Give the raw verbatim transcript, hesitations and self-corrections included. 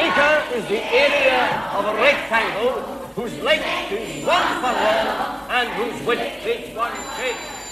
acre is the area of a rectangle whose length is one furlong and whose width is one cubit.